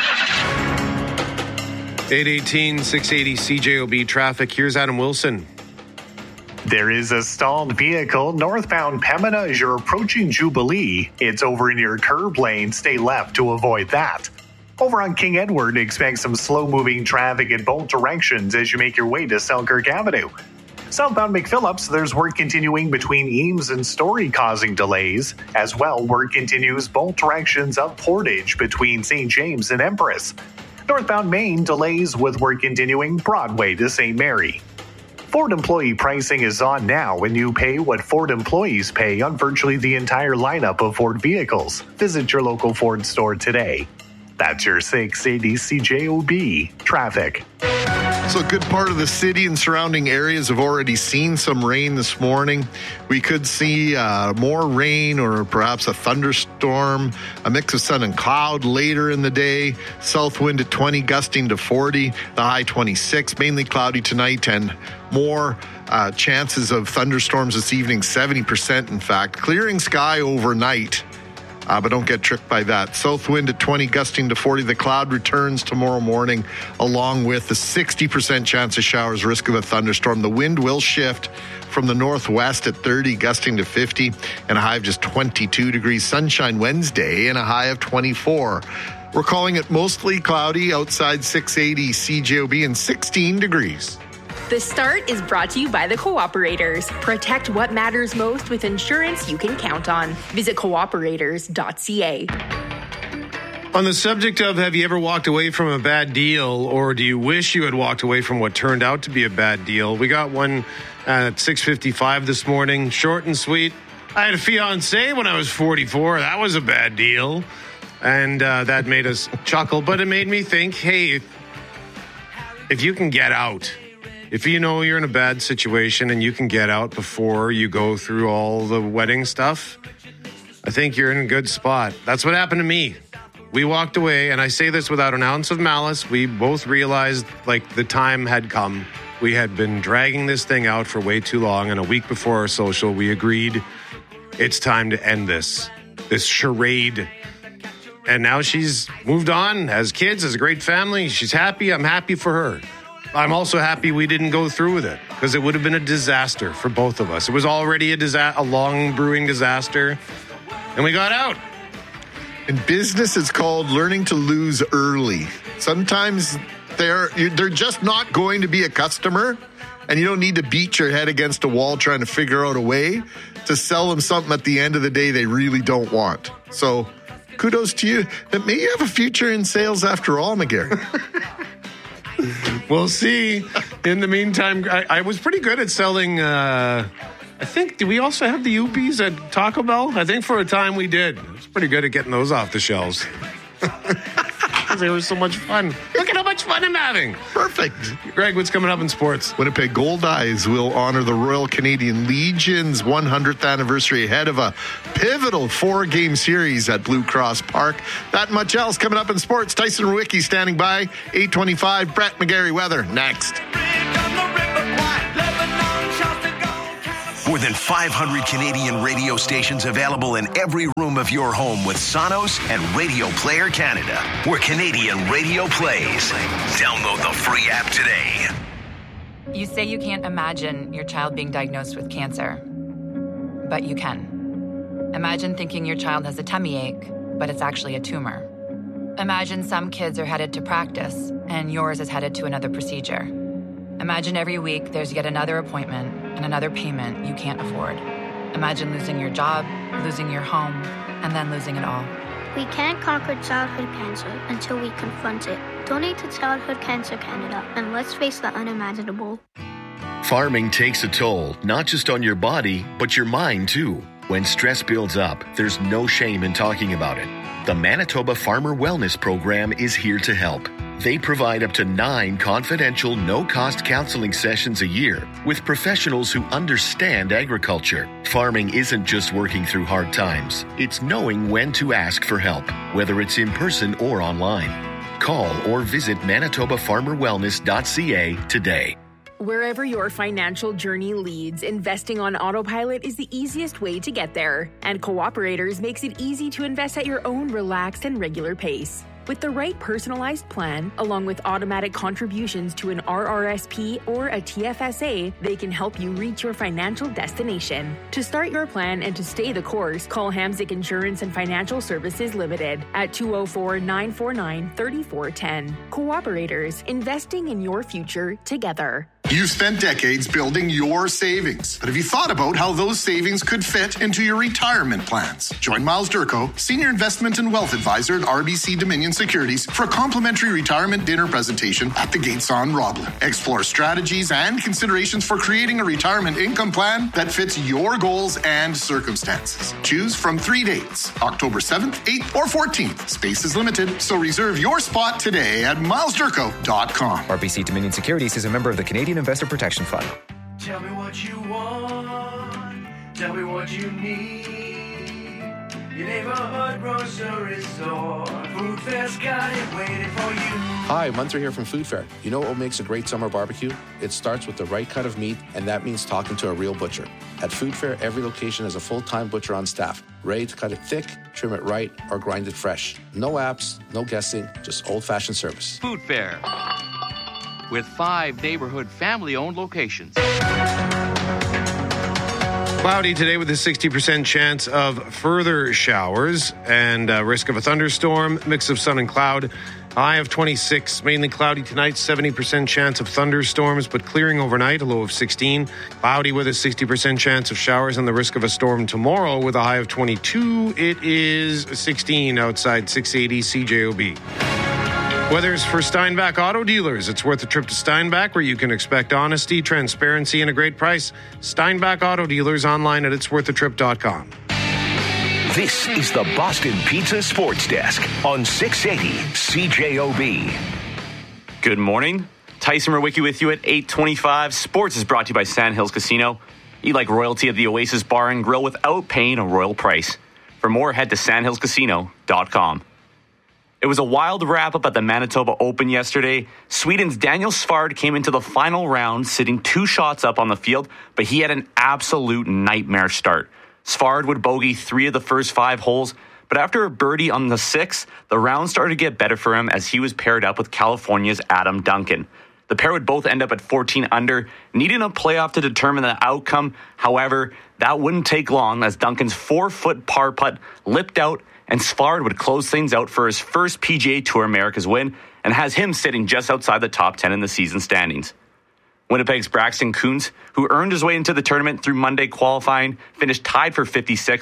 eight eighteen, six eighty C J O B traffic. Here's Adam Wilson. There is a stalled vehicle northbound Pembina as you're approaching Jubilee. It's over in your curb lane. Stay left to avoid that. Over on King Edward, expect some slow-moving traffic in both directions as you make your way to Selkirk Avenue. Southbound McPhillips, there's work continuing between Eames and Story causing delays. As well, work continues both directions up Portage between Saint James and Empress. Northbound Main, delays with work continuing Broadway to Saint Mary. Ford employee pricing is on now when you pay what Ford employees pay on virtually the entire lineup of Ford vehicles. Visit your local Ford store today. That's your six eighty C J O B traffic. So a good part of the city and surrounding areas have already seen some rain this morning. We could see uh, more rain or perhaps a thunderstorm, a mix of sun and cloud later in the day. South wind at twenty, gusting to forty, the high twenty-six. Mainly cloudy tonight and more uh, chances of thunderstorms this evening, seventy percent in fact. Clearing sky overnight. Uh, but don't get tricked by that. South wind at twenty, gusting to forty. The cloud returns tomorrow morning, along with the sixty percent chance of showers, risk of a thunderstorm. The wind will shift from the northwest at thirty, gusting to fifty, and a high of just twenty-two degrees. Sunshine Wednesday and a high of twenty-four. We're calling it mostly cloudy outside six eighty C J O B and sixteen degrees. The Start is brought to you by the Cooperators. Protect what matters most with insurance you can count on. Visit cooperators dot c a. On the subject of have you ever walked away from a bad deal, or do you wish you had walked away from what turned out to be a bad deal? We got one at six fifty-five this morning, short and sweet. I had a fiance when I was forty-four. That was a bad deal. And uh, that made us chuckle, but it made me think, hey, if, if you can get out, if you know you're in a bad situation and you can get out before you go through all the wedding stuff, I think you're in a good spot. That's what happened to me. We walked away, and I say this without an ounce of malice. We both realized, like, the time had come. We had been dragging this thing out for way too long, and a week before our social, we agreed it's time to end this, this charade. And now she's moved on, has kids, has a great family. She's happy. I'm happy for her. I'm also happy we didn't go through with it, because it would have been a disaster for both of us. It was already a, disa- a long brewing disaster, and we got out. In business, it's called learning to lose early. Sometimes they're they're just not going to be a customer, and you don't need to beat your head against a wall trying to figure out a way to sell them something at the end of the day they really don't want. So kudos to you. That may have a future in sales after all, McGarry. We'll see. In the meantime, I, I was pretty good at selling. Uh, I think, do we also have the Oopies at Taco Bell? I think for a time we did. I was pretty good at getting those off the shelves. They were so much fun. Look at how much fun I'm having. Perfect. Greg, what's coming up in sports? Winnipeg Gold Eyes will honor the Royal Canadian Legion's one hundredth anniversary ahead of a pivotal four-game series at Blue Cross Park. That much else coming up in sports. Tyson Rewicki standing by. eight twenty-five, Brett McGarry weather next. More than five hundred Canadian radio stations available in every room of your home with Sonos and Radio Player Canada, where Canadian radio plays. Download the free app today. You say you can't imagine your child being diagnosed with cancer, but you can. Imagine thinking your child has a tummy ache, but it's actually a tumor. Imagine some kids are headed to practice, and yours is headed to another procedure. Imagine every week there's yet another appointment and another payment you can't afford. Imagine losing your job, losing your home, and then losing it all. We can't conquer childhood cancer until we confront it. Donate to Childhood Cancer Canada, and let's face the unimaginable. Farming takes a toll, not just on your body, but your mind too. When stress builds up, there's no shame in talking about it. The Manitoba Farmer Wellness Program is here to help. They provide up to nine confidential, no-cost counseling sessions a year with professionals who understand agriculture. Farming isn't just working through hard times. It's knowing when to ask for help, whether it's in person or online. Call or visit manitoba farmer wellness dot c a today. Wherever your financial journey leads, investing on autopilot is the easiest way to get there. And Cooperators makes it easy to invest at your own relaxed and regular pace. With the right personalized plan, along with automatic contributions to an R R S P or a T F S A, they can help you reach your financial destination. To start your plan and to stay the course, call Hamzik Insurance and Financial Services Limited at two oh four, nine four nine, three four one zero. Cooperators, investing in your future together. You've spent decades building your savings, but have you thought about how those savings could fit into your retirement plans? Join Miles Durko, Senior Investment and Wealth Advisor at R B C Dominion Securities, for a complimentary retirement dinner presentation at the Gates on Roblin. Explore strategies and considerations for creating a retirement income plan that fits your goals and circumstances. Choose from three dates, October seventh, eighth, or fourteenth. Space is limited, so reserve your spot today at miles durko dot com. R B C Dominion Securities is a member of the Canadian Investor Protection Fund. Tell me what you want. Tell me what you need. Your neighborhood grocery store. Food Fair's got it waiting for you. Hi, Munter here from Food Fair. You know what makes a great summer barbecue? It starts with the right kind of meat, and that means talking to a real butcher. At Food Fair, every location has a full-time butcher on staff, ready to cut it thick, trim it right, or grind it fresh. No apps, no guessing, just old-fashioned service. Food Fair, with five neighborhood family-owned locations. Cloudy today with a sixty percent chance of further showers and uh, risk of a thunderstorm. Mix of sun and cloud. High of twenty-six. Mainly cloudy tonight. seventy percent chance of thunderstorms, but clearing overnight. A low of sixteen. Cloudy with a sixty percent chance of showers and the risk of a storm tomorrow with a high of twenty-two. It is sixteen outside six eighty C J O B. Weather's for Steinbach Auto Dealers. It's worth a trip to Steinbach, where you can expect honesty, transparency, and a great price. Steinbach Auto Dealers, online at its worth a trip dot com. This is the Boston Pizza Sports Desk on six eighty C J O B. Good morning. Tyson Rewicki with you at eight twenty-five. Sports is brought to you by Sandhills Casino. Eat like royalty at the Oasis Bar and Grill without paying a royal price. For more, head to sandhills casino dot com. It was a wild wrap-up at the Manitoba Open yesterday. Sweden's Daniel Svard came into the final round sitting two shots up on the field, but he had an absolute nightmare start. Svard would bogey three of the first five holes, but after a birdie on the sixth, the round started to get better for him as he was paired up with California's Adam Duncan. The pair would both end up at fourteen under, needing a playoff to determine the outcome. However, that wouldn't take long as Duncan's four-foot par putt lipped out, and Svard would close things out for his first P G A Tour Americas win and has him sitting just outside the top ten in the season standings. Winnipeg's Braxton Kuntz, who earned his way into the tournament through Monday qualifying, finished tied for fifty-sixth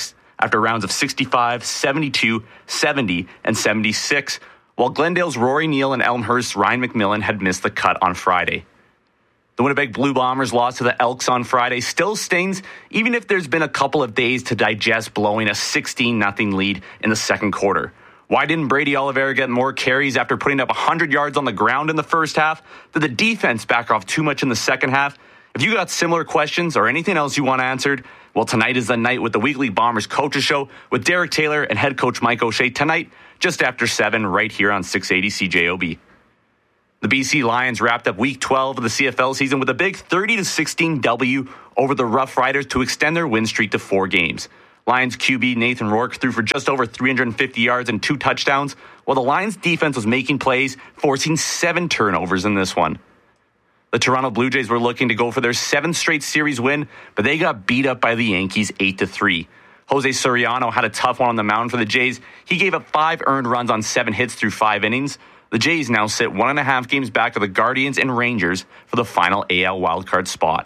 after rounds of sixty-five, seventy-two, seventy, and seventy-six, while Glendale's Rory Neal and Elmhurst's Ryan McMillan had missed the cut on Friday. The Winnipeg Blue Bombers' loss to the Elks on Friday still stings, even if there's been a couple of days to digest blowing a sixteen nothing lead in the second quarter. Why didn't Brady Oliveira get more carries after putting up one hundred yards on the ground in the first half? Did the defense back off too much in the second half? If you got similar questions or anything else you want answered, well, tonight is the night with the weekly Bombers Coaches Show with Derek Taylor and head coach Mike O'Shea tonight, just after seven, right here on six eighty C J O B. The B C Lions wrapped up Week twelve of the C F L season with a big thirty to sixteen W over the Rough Riders to extend their win streak to four games. Lions Q B Nathan Rourke threw for just over three hundred fifty yards and two touchdowns, while the Lions defense was making plays, forcing seven turnovers in this one. The Toronto Blue Jays were looking to go for their seventh straight series win, but they got beat up by the Yankees eight to three. Jose Soriano had a tough one on the mound for the Jays. He gave up five earned runs on seven hits through five innings. The Jays now sit one and a half games back of the Guardians and Rangers for the final A L wildcard spot.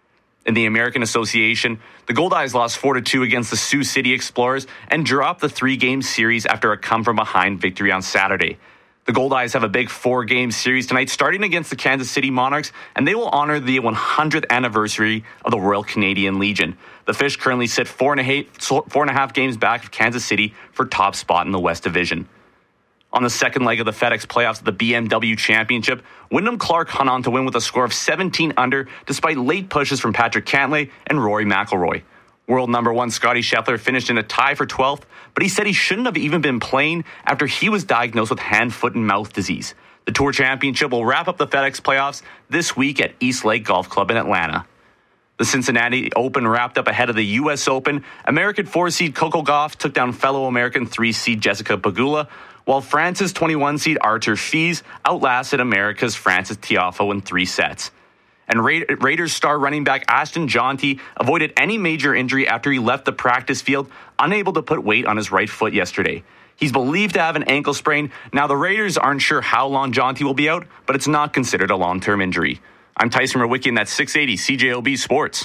In the American Association, the Goldeyes lost four to two against the Sioux City Explorers and dropped the three-game series after a come-from-behind victory on Saturday. The Goldeyes have a big four-game series tonight, starting against the Kansas City Monarchs, and they will honor the one hundredth anniversary of the Royal Canadian Legion. The Fish currently sit four and a half, four and a half games back of Kansas City for top spot in the West Division. On the second leg of the FedEx playoffs of the B M W Championship, Wyndham Clark hung on to win with a score of seventeen under despite late pushes from Patrick Cantlay and Rory McIlroy. World number one Scotty Scheffler finished in a tie for twelfth, but he said he shouldn't have even been playing after he was diagnosed with hand, foot, and mouth disease. The Tour Championship will wrap up the FedEx playoffs this week at East Lake Golf Club in Atlanta. The Cincinnati Open wrapped up ahead of the U S Open. American four-seed Coco Gauff took down fellow American three-seed Jessica Pegula, while France's twenty-one seed Arthur Fils outlasted America's Francis Tiafoe in three sets. And Ra- Raiders star running back Ashton Jonty avoided any major injury after he left the practice field, unable to put weight on his right foot yesterday. He's believed to have an ankle sprain. Now, the Raiders aren't sure how long Jonty will be out, but it's not considered a long-term injury. I'm Tyson Rowicki, and that's six eighty C J O B Sports.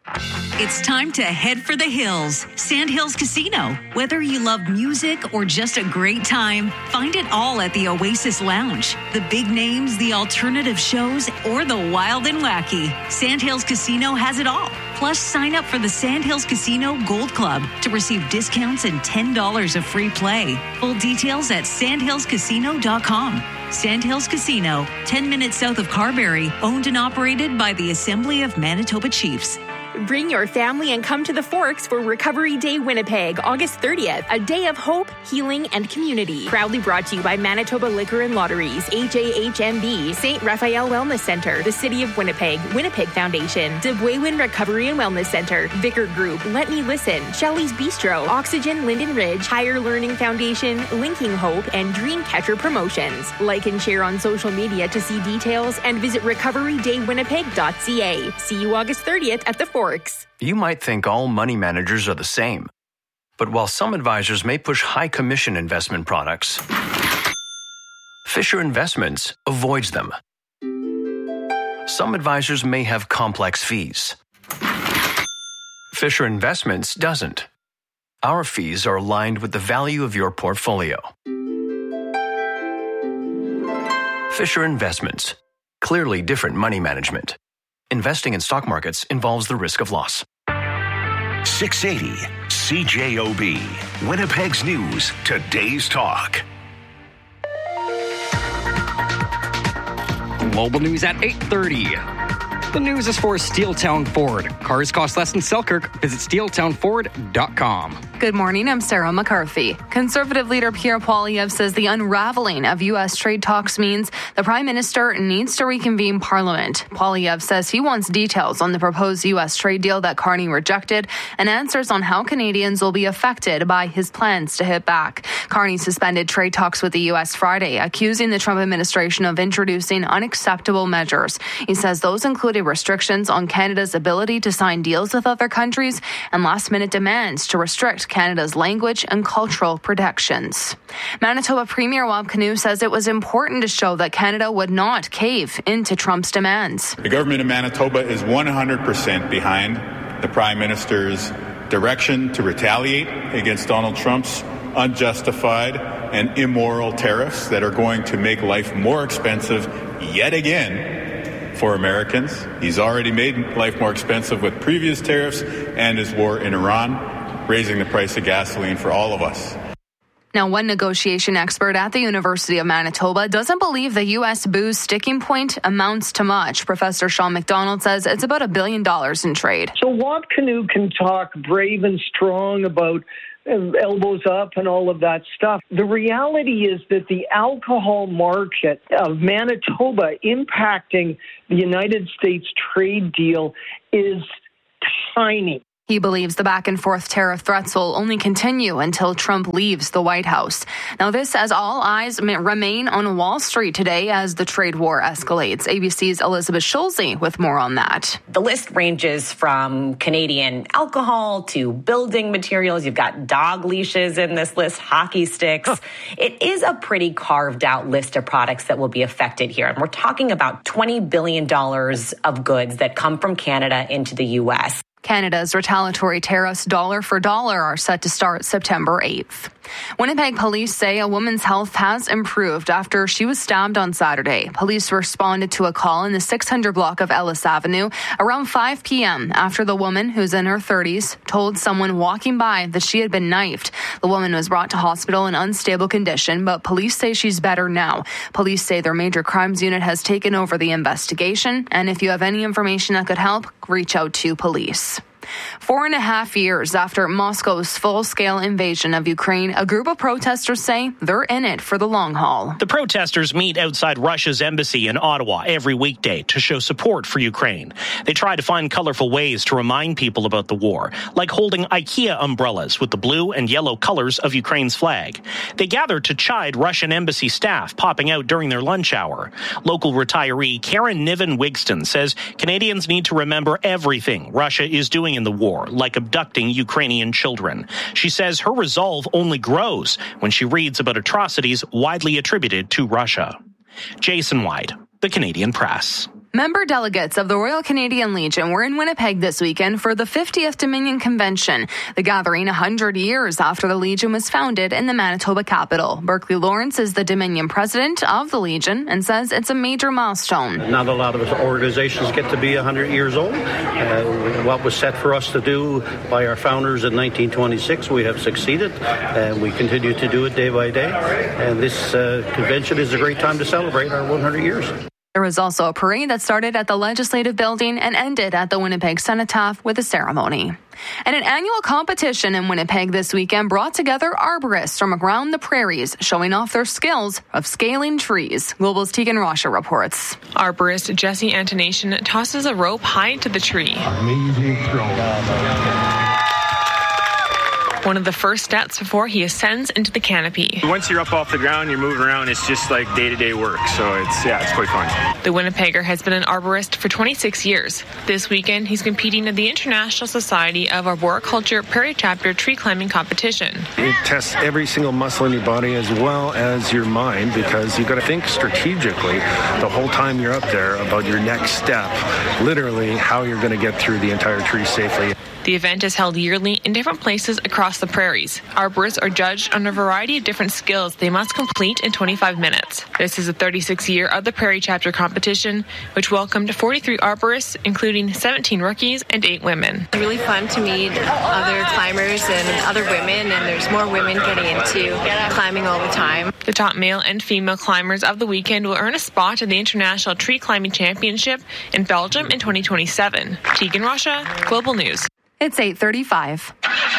It's time to head for the hills. Sandhills Casino. Whether you love music or just a great time, find it all at the Oasis Lounge. The big names, the alternative shows, or the wild and wacky. Sandhills Casino has it all. Plus, sign up for the Sandhills Casino Gold Club to receive discounts and ten dollars of free play. Full details at sandhills casino dot com. Sandhills Casino, ten minutes south of Carberry, owned and operated by the Assembly of Manitoba Chiefs. Bring your family and come to the Forks for Recovery Day Winnipeg, August thirtieth, a day of hope, healing, and community. Proudly brought to you by Manitoba Liquor and Lotteries, H A H M B, Saint Raphael Wellness Center, the City of Winnipeg, Winnipeg Foundation, Debwaywen Recovery and Wellness Center, Vicar Group, Let Me Listen, Shelley's Bistro, Oxygen Linden Ridge, Higher Learning Foundation, Linking Hope, and Dreamcatcher Promotions. Like and share on social media to see details and visit recovery day winnipeg dot c a. See you August thirtieth at the Forks. You might think all money managers are the same. But while some advisors may push high commission investment products, Fisher Investments avoids them. Some advisors may have complex fees. Fisher Investments doesn't. Our fees are aligned with the value of your portfolio. Fisher Investments. Clearly different money management. Investing in stock markets involves the risk of loss. six eighty C J O B. Winnipeg's News. Today's Talk. Global news at eight thirty. The news is for Steeltown Ford. Cars cost less than Selkirk. Visit steel town ford dot com. Good morning, I'm Sarah McCarthy. Conservative leader Pierre Poilievre says the unraveling of U S trade talks means the Prime Minister needs to reconvene Parliament. Poilievre says he wants details on the proposed U S trade deal that Carney rejected and answers on how Canadians will be affected by his plans to hit back. Carney suspended trade talks with the U S Friday, accusing the Trump administration of introducing unacceptable measures. He says those included restrictions on Canada's ability to sign deals with other countries and last-minute demands to restrict Canada's language and cultural protections. Manitoba Premier Wab Kinew says it was important to show that Canada would not cave into Trump's demands. The government of Manitoba is one hundred percent behind the Prime Minister's direction to retaliate against Donald Trump's unjustified and immoral tariffs that are going to make life more expensive yet again for Americans. He's already made life more expensive with previous tariffs and his war in Iran, raising the price of gasoline for all of us. Now, one negotiation expert at the University of Manitoba doesn't believe the U S booze sticking point amounts to much. Professor Sean McDonald says it's about a billion dollars in trade. So Walt Canoe can talk brave and strong about elbows up and all of that stuff. The reality is that the alcohol market of Manitoba impacting the United States trade deal is tiny. He believes the back-and-forth tariff threats will only continue until Trump leaves the White House. Now, this as all eyes remain on Wall Street today as the trade war escalates. A B C's Elizabeth Schulze with more on that. The list ranges from Canadian alcohol to building materials. You've got dog leashes in this list, hockey sticks. Huh. It is a pretty carved-out list of products that will be affected here. And we're talking about twenty billion dollars of goods that come from Canada into the U S. Canada's retaliatory tariffs dollar for dollar are set to start September eighth. Winnipeg police say a woman's health has improved after she was stabbed on Saturday. Police responded to a call in the six hundred block of Ellis Avenue around five p.m. after the woman, who's in her thirties, told someone walking by that she had been knifed. The woman was brought to hospital in unstable condition, but police say she's better now. Police say their major crimes unit has taken over the investigation, and if you have any information that could help, reach out to police. Four and a half years after Moscow's full-scale invasion of Ukraine, a group of protesters say they're in it for the long haul. The protesters meet outside Russia's embassy in Ottawa every weekday to show support for Ukraine. They try to find colorful ways to remind people about the war, like holding IKEA umbrellas with the blue and yellow colors of Ukraine's flag. They gather to chide Russian embassy staff popping out during their lunch hour. Local retiree Karen Niven-Wigston says Canadians need to remember everything Russia is doing in the war, like abducting Ukrainian children. She says her resolve only grows when she reads about atrocities widely attributed to Russia. Jason White, The Canadian Press. Member delegates of the Royal Canadian Legion were in Winnipeg this weekend for the fiftieth Dominion Convention, the gathering one hundred years after the Legion was founded in the Manitoba capital. Berkeley Lawrence is the Dominion president of the Legion and says it's a major milestone. Not a lot of organizations get to be one hundred years old. Uh, what was set for us to do by our founders in nineteen twenty-six, we have succeeded, and we continue to do it day by day. And this uh, convention is a great time to celebrate our one hundred years. There was also a parade that started at the Legislative Building and ended at the Winnipeg Cenotaph with a ceremony. And an annual competition in Winnipeg this weekend brought together arborists from around the prairies, showing off their skills of scaling trees. Global's Tegan Rasha reports. Arborist Jesse Antonation tosses a rope high to the tree. Amazing throw. One of the first steps before he ascends into the canopy. Once you're up off the ground, you're moving around, it's just like day-to-day work. So it's, yeah, it's quite fun. The Winnipegger has been an arborist for twenty-six years. This weekend, he's competing at the International Society of Arboriculture Prairie Chapter Tree Climbing Competition. It tests every single muscle in your body as well as your mind, because you've got to think strategically the whole time you're up there about your next step, literally how you're going to get through the entire tree safely. The event is held yearly in different places across the prairies. Arborists are judged on a variety of different skills they must complete in twenty-five minutes. This is the thirty-sixth year of the Prairie Chapter competition, which welcomed forty-three arborists, including seventeen rookies and eight women. It's really fun to meet other climbers and other women, and there's more women getting into climbing all the time. The top male and female climbers of the weekend will earn a spot at the International Tree Climbing Championship in Belgium in twenty twenty-seven. Tegan Rasha, Global News. It's eight thirty-five.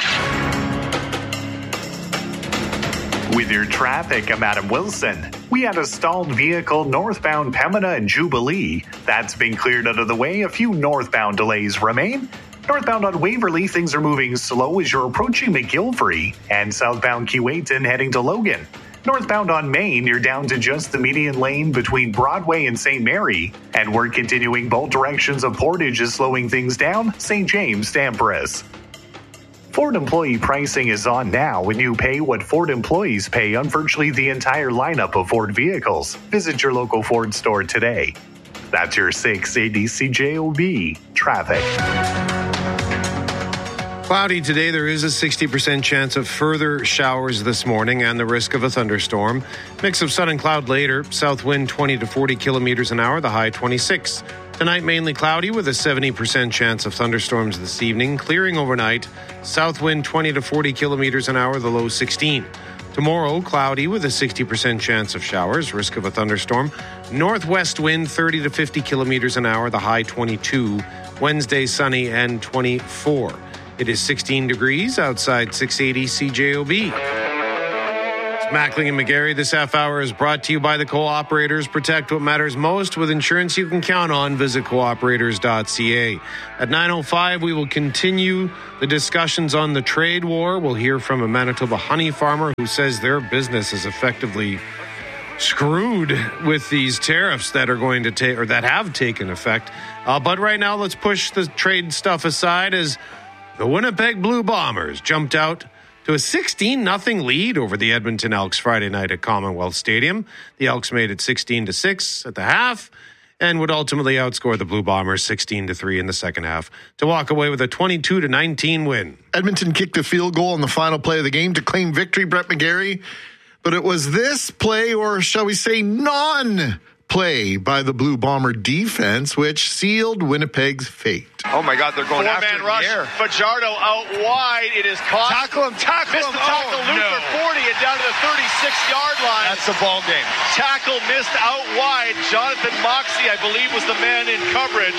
With your traffic, I'm Adam Wilson. We had a stalled vehicle northbound Pembina and Jubilee. That's been cleared out of the way. A few northbound delays remain. Northbound on Waverly, things are moving slow as you're approaching McGillivray, and southbound Keewatin heading to Logan. Northbound on Main, you're down to just the median lane between Broadway and Saint Mary. And we're continuing both directions of Portage is slowing things down, Saint James to Empress. Ford employee pricing is on now when you pay what Ford employees pay on virtually the entire lineup of Ford vehicles. Visit your local Ford store today. That's your six A D C J O B traffic. Cloudy today. There is a sixty percent chance of further showers this morning and the risk of a thunderstorm. Mix of sun and cloud later. South wind twenty to forty kilometers an hour, the high twenty-six. Tonight mainly cloudy with a seventy percent chance of thunderstorms this evening. Clearing overnight. South wind twenty to forty kilometers an hour, the low sixteen. Tomorrow, cloudy with a sixty percent chance of showers, risk of a thunderstorm. Northwest wind thirty to fifty kilometers an hour, the high twenty-two. Wednesday, sunny and twenty-four. It is sixteen degrees outside six eighty C J O B. It's Mackling and McGarry. This half hour is brought to you by the Co-operators. Protect what matters most with insurance you can count on. Visit cooperators dot c a. At nine oh five, we will continue the discussions on the trade war. We'll hear from a Manitoba honey farmer who says their business is effectively screwed with these tariffs that are going to take or that have taken effect. Uh, but right now, let's push the trade stuff aside as the Winnipeg Blue Bombers jumped out to a sixteen nothing lead over the Edmonton Elks Friday night at Commonwealth Stadium. The Elks made it sixteen to six at the half and would ultimately outscore the Blue Bombers sixteen to three in the second half to walk away with a twenty-two to nineteen win. Edmonton kicked a field goal on the final play of the game to claim victory, Brett McGarry. But it was this play, or shall we say non-play, by the Blue Bomber defense, which sealed Winnipeg's fate. Oh, my God, they're going after it in the rush. Air. Fajardo out wide. It is caught. Tackle him, tackle missed him. the tackle. Oh, Luther no. forty and down to the thirty-six-yard line. That's the ball game. Tackle missed out wide. Jonathan Moxey, I believe, was the man in coverage.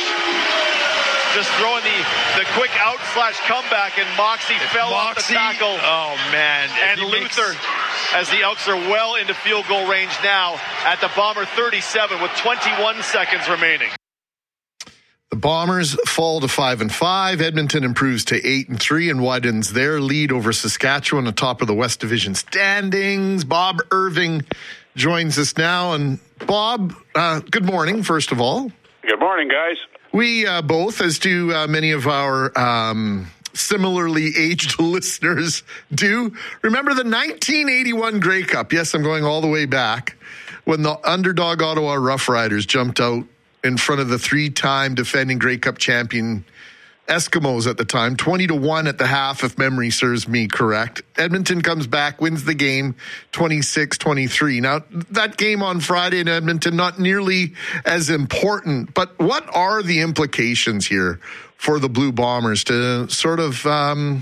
Just throwing the, the quick out slash comeback, and Moxey if fell Moxey, off the tackle. Oh, man. And Luther, makes... as the Elks are well into field goal range now at the Bomber thirty-seven with twenty-one seconds remaining. The Bombers fall to five and five. Edmonton improves to eight and three and widens their lead over Saskatchewan atop of the West Division standings. Bob Irving joins us now. And Bob, uh, good morning, first of all. Good morning, guys. We uh, both, as do uh, many of our um, similarly aged listeners do, remember the nineteen eighty-one Grey Cup. Yes, I'm going all the way back when the underdog Ottawa Rough Riders jumped out in front of the three-time defending Grey Cup champion Eskimos at the time, twenty to one at the half, if memory serves me correct. Edmonton comes back, wins the game twenty-six twenty-three. Now, that game on Friday in Edmonton, not nearly as important, but what are the implications here for the Blue Bombers to sort of um,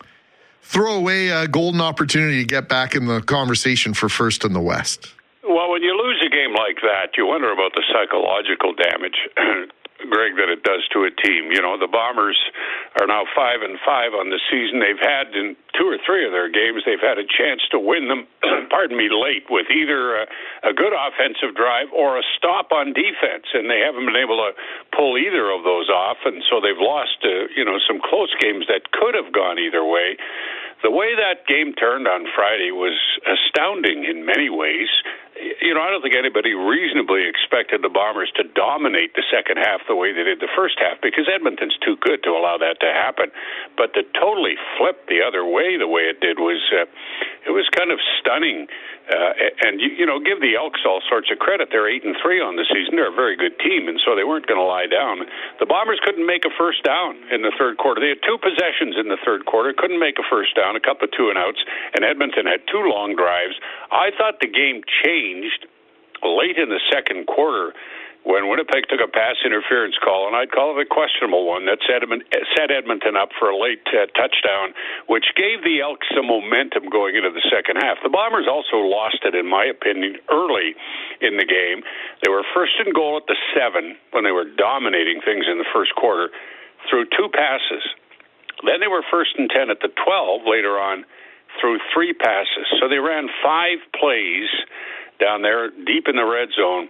throw away a golden opportunity to get back in the conversation for first in the West? Well, when you lose a game like that, you wonder about the psychological damage, Greg, that it does to a team. You know, the Bombers are now five and five on the season. They've had in two or three of their games, they've had a chance to win them, pardon me, late with either a, a good offensive drive or a stop on defense, and they haven't been able to pull either of those off, and so they've lost, uh, you know, some close games that could have gone either way. The way that game turned on Friday was astounding in many ways. You know, I don't think anybody reasonably expected the Bombers to dominate the second half the way they did the first half, because Edmonton's too good to allow that to happen. But to totally flip the other way the way it did was, uh, it was kind of stunning. Uh, and, you, you know, give the Elks all sorts of credit. They're eight and three on the season. They're a very good team, and so they weren't going to lie down. The Bombers couldn't make a first down in the third quarter. They had two possessions in the third quarter, couldn't make a first down, a couple of two and outs, and Edmonton had two long drives. I thought the game changed late in the second quarter when Winnipeg took a pass interference call, and I'd call it a questionable one, that set, Edmont- set Edmonton up for a late uh, touchdown, which gave the Elks some momentum going into the second half. The Bombers also lost it, in my opinion, early in the game. They were first and goal at the seven when they were dominating things in the first quarter through two passes. Then they were first and ten at the twelve later on through three passes. So they ran five plays down there deep in the red zone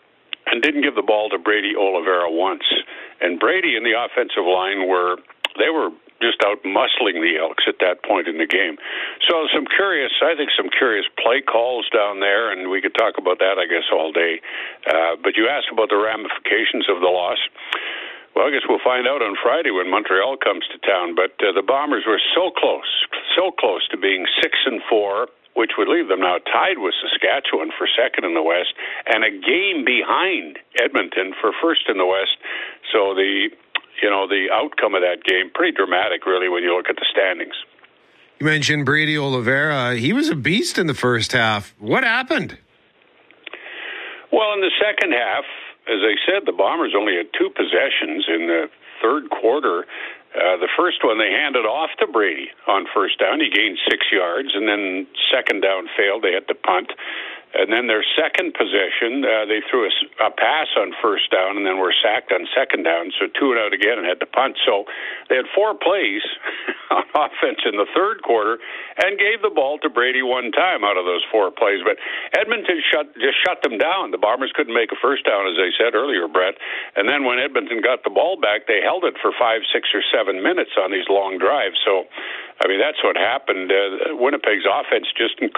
and didn't give the ball to Brady Oliveira once. And Brady and the offensive line were, they were just out muscling the Elks at that point in the game. So some curious, I think some curious play calls down there, and we could talk about that, I guess, all day. Uh, but you asked about the ramifications of the loss. Well, I guess we'll find out on Friday when Montreal comes to town. But uh, the Bombers were so close, so close to being six and four, which would leave them now tied with Saskatchewan for second in the West, and a game behind Edmonton for first in the West. So the, you know, the outcome of that game, pretty dramatic, really, when you look at the standings. You mentioned Brady Oliveira. He was a beast in the first half. What happened? Well, in the second half, as I said, the Bombers only had two possessions in the third quarter. Uh, the first one, they handed off to Brady on first down. He gained six yards, and then second down failed. They had to punt. And then their second possession, uh, they threw a, a pass on first down and then were sacked on second down, so two and out again and had to punt. So they had four plays on offense in the third quarter and gave the ball to Brady one time out of those four plays. But Edmonton shut just shut them down. The Bombers couldn't make a first down, as I said earlier, Brett. And then when Edmonton got the ball back, they held it for five, six, or seven minutes on these long drives. So, I mean, that's what happened. Uh, Winnipeg's offense just